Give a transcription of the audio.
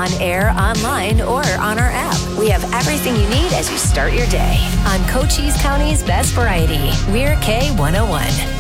on air, online, or on our app. We have everything you need as you start your day. On Cochise County's Best Variety, we're K101.